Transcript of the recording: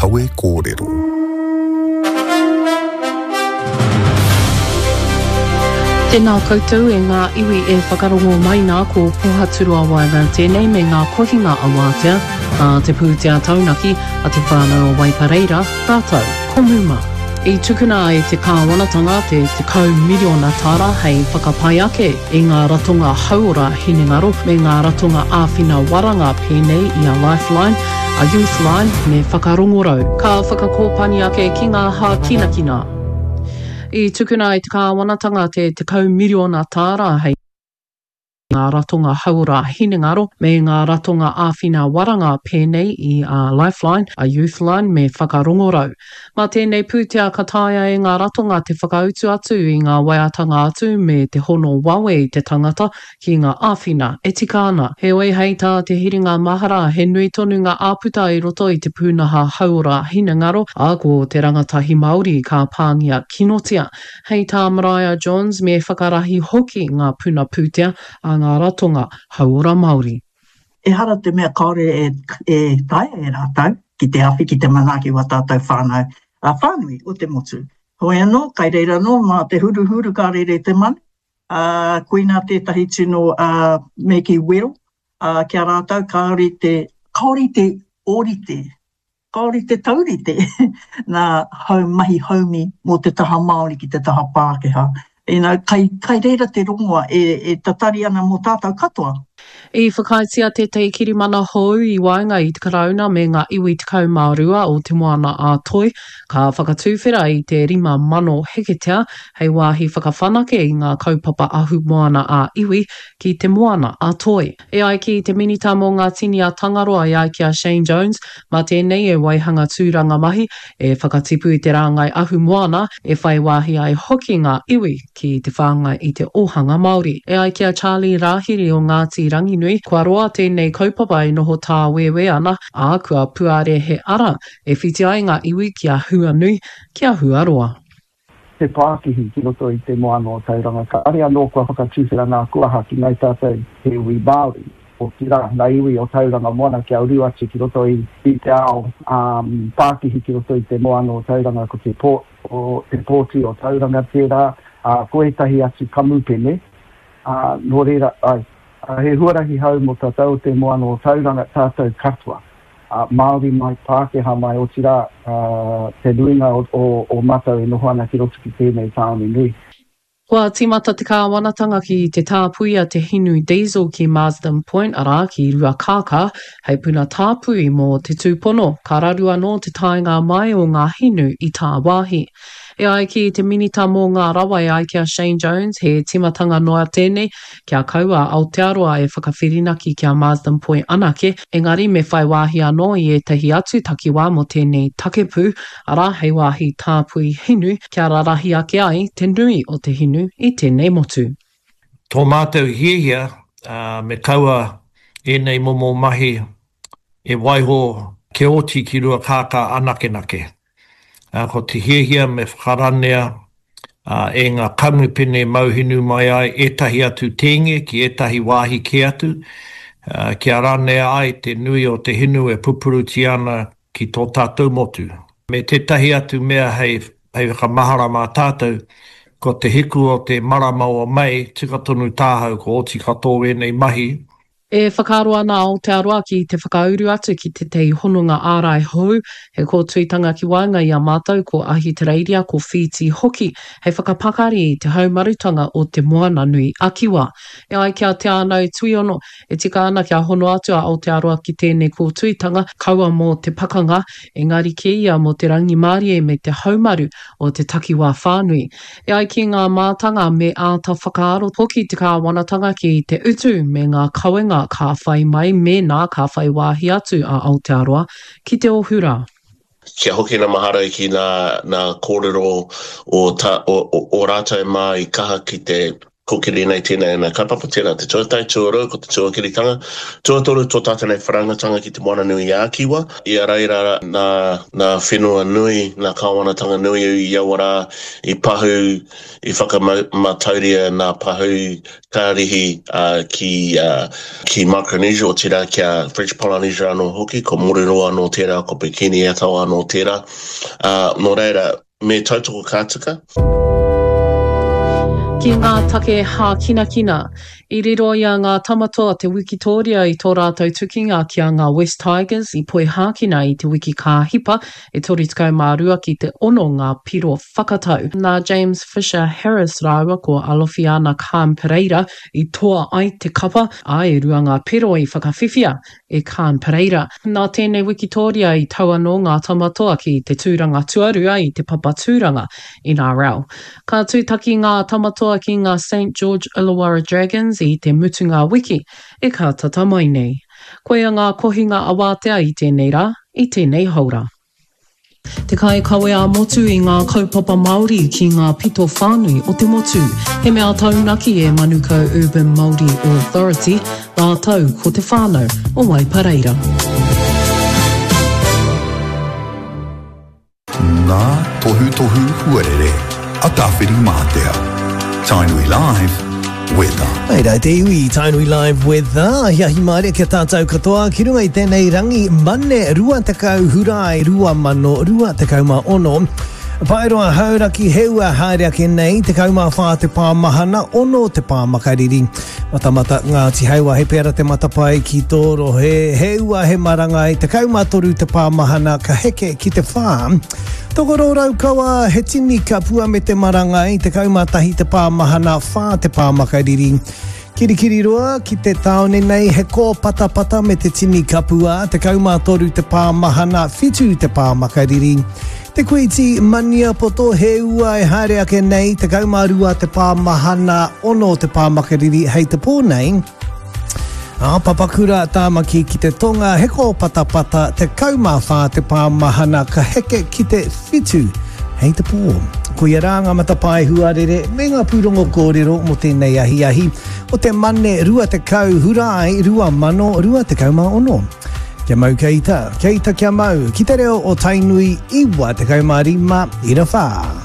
kawe kōrero. Tēnā koutou e ngā iwi e whakarongo mai nā ko Pohaturua Waiwa tēnei me ngā kohinga awātea, te pūtea taunaki a te whānau o Waipareira, tātou, komuma. I tukuna e te kāwanatanga te kau miliona tāra hei whakapai ake i ngā ratonga haura hinengaro me ngā ratonga āwhina waranga pēnei i a Lifeline, a Youthline me whakarongorau. Ka whakakōpani ake ki ngā hā kinakina. I tukuna i te kāwanatanga te kau miliona tāra hei ngā ratonga haura hinengaro me ngā ratonga āwhina waranga pēnei i a Lifeline, a Youthline me whakarongorau. Mā tēnei pūtea kataia e ngā ratonga te whakautu atu i ngā waiatanga atu me te hono wawe i te tangata ki ngā āwhina e tika ana. He oi hei tā te hiringa mahara he nui tonu ngā āputa i roto i te pūnaha haura hinengaro a ko te rangatahi Māori ka pāngia kinotia. Hei tā Mariah Jones me whakarahi hoki ngā puna pūtea a ngā ratonga haura Māori. E hara te mea kaore e taia e rātau, ki te awhi, ki te manaki wa tātou whānau. A whānui o te motu. Hoi anō, kai reira no, mā te huru ka rere te mani. Koina tētahi tino Meki Wero, kia rātau, kaori te orite, kaori te taurite, nā mahi haumi mō te taha Māori ki te taha Pākehā. Kai reira te rongoa e tatari ana mō tātou katoa. I whakaitia te kirimana hou i waenga i te karauna me ngā iwi te kau mārua o te moana a toi, ka whakatūwhera i te 5 mano heketea hei wāhi whakawhanake i ngā kaupapa ahu moana a iwi ki te moana a toi. E ai ki te minita mō ngā tini a Tangaroa i ai ki a Shane Jones, mā tēnei e waihanga tūranga mahi e whakatipu i te rāngai ahu moana e whai wāhi ai hoki ngā iwi ki te whāngai i te ohanga Māori. E ai ki a Charlie Rahiri o Ngāti Ranginui, kua roa tēnei kaupapa i noho tā wewe ana, a kua puare he ara e whiti ai ngā iwi ki a hua nui, ki a hua roa. Te Pākihi ki roto i te moana o tauranga, ka are anō kua whakatūwhera ngā kuaha ki ngai tātou he iwi Māori, o ki rā, ngā iwi o tauranga moana ki auru atu ki roto i te ao Pākihi ki roto i te moana o tauranga ko te pōti o tauranga tērā, koetahi atu kamupene, nō reira, he huarahi hau mo tātou te moana o tauranga tātou katoa. Māori mai, Pākehā mai, o tira te nuinga o matau e noho ana ki roto ki tēnei tāone nui. Kua timata te kāwanatanga ki te tāpuia te hinu diesel ki Marsden Point ara ki Ruakaka, hei puna tāpui mō te tūpono, ka rarua no te tainga mai o ngā hinu i tā wāhi. E ai ki te minita mō ngā rawa e ai ki a Shane Jones, he timatanga noa tēnei, kia kaua Aotearoa e whakawhirinaki ki a Marsden Point anake, engari me whai wāhi anō i e tahi atu takiwā mo tēnei takepu, ara hei wāhi tāpui hinu, kia rarahi ake ai te nui o te hinu i tēnei motu. Tō mātou hiehia, me kaua e nei momo mahi e waiho ke oti ki Ruakaka anake. Ko te hiehia me whakaranea e ngā kamupene mauhinu mai ai etahi atu tenge ki etahi wāhi ke atu. Kia ranea ai te nui o te hinu e pupuruti ana ki tō tātou motu. Me tētahi atu mea hei whakamahara mā tātou, ko te hiku o te marama o mai, tika tonu tāhau ko oti katoa e nei mahi. E whakaroa nā Aotearoa ki te whakauru atu ki te tei honunga ārai hou, he ko tuitanga ki waenga i a mātou ko ahi te reiria ko whiti hoki, hei whakapakari i te haumarutanga o te moana nui akiwa. E ai kia te anau tuiono, e tika ana kia hono atu a Aotearoa ki tēnei ko tuitanga, kaua mō te pakanga, engari ke ia mō te rangi Mārie me te haumaru o te takiwā whānui. E ai ki ngā mātanga me āta whakaaro, hoki te kāwanatanga ki te utu me ngā kawenga ka whai mai me nā ka whai wāhi atu a Aotearoa ki te ohura. Kia hoki na mahara ki nā kōrero o rātou mā i kaha ki te ko kiri nei tēnei na kapapa tēnā te tuatai tuarau ko te tuakiritanga. Tuatoru tō tātanei wharangatanga ki te moana nui a Kiwa. Ia reira na whenua nui, na kāwanatanga nui i Iawara, i pahu, i whakamatauria nā pahu kārihi ki Micronesia o tērā kia French Polynesia anō hoki, ko Moriroa anō tērā, ko Pekini Atau anō tērā. Nō reira, me tautoko kātika. Ki ngā take hā kina, i riro ia ngā tamatoa te Wikitoria i tō rātou tukinga ki a ngā West Tigers i poe hākina i te wiki kā hipa e tori tukau mārua ki te ono ngā piro whakatau. Nā James Fisher Harris rāua ko alofi ana Khan Pereira i toa ai te kapa a e rua ngā piro i whakawhiwhia e Khan Pereira. Nā tēnei Wikitoria i tau anō ngā tamatoa ki te tūranga tuarua i te papa tūranga in NRL. Ka tūtaki ngā tamatoa ki ngā St. George Illawarra Dragons i te mutunga wiki e ka tata mai nei. Koea ngā kohinga awātea i tēnei rā, i tēnei haura. Te kai kawe a motu i ngā kaupapa Māori ki ngā pito whānui o te motu. He mea taunaki e Manukau Urban Māori Authority, nā tau ko te whānau o Waipareira. Ngā tohu huarere, a tawhiri mātea. Tainui Live Weather. Ai rā te iwi, Tainui Live Weather. Hiahi maare kia tātou katoa. Ki runga i tēnei rangi mane rua tekau hurai, rua mano, rua tekau ma ono. Pairoa hauraki heua haereake nei, tekau ma whā te pāmahana, ono te pāmakariri. Matamata ngā ti heua he pēra te matapai ki tōro he heua he marangai, tekau ma toru te pāmahana ka heke ki te whā. Tokoro rau kawa he tini ka pua me te marangai, te kaumatahi te pāmahana, whā te pāmakariri. Kirikiri roa ki te taone nei, he kō patapata me te tini ka pua, te kaumatoru te pāmahana, whitu te pāmakariri. Te kuiti mania poto he ua e haereake nei, te kaumarua te pāmahana, ono te pāmakariri hei te pō nei. Papakura tāmaki ki te tonga, he kō patapata, te kaumawha te pāmahana, ka heke ki te whitu, hei te pō. Ko ia rā ngā matapai huarere, me ngā pūrongo kōrero mo tēnei ahi, o te mane rua te kau hurai, rua mano, rua te kauma ono. Kia mau kia ita kia mau, ki te reo o Tainui iwa te kauma rima, ira whā.